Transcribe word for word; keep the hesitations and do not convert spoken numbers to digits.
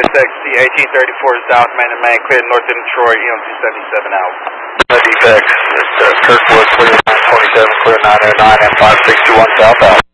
S X C eighteen thirty-four South Main and Main, clear north in Detroit, E M two seventy-seven out. No defects. It's uh, Kirkwood, clear nine twenty-seven, clear nine oh nine and five six two one southbound.